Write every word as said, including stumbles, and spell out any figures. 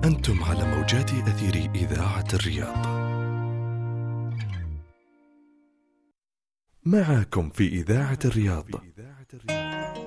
أنتم على موجات أثير إذاعة الرياض. معكم في إذاعة الرياض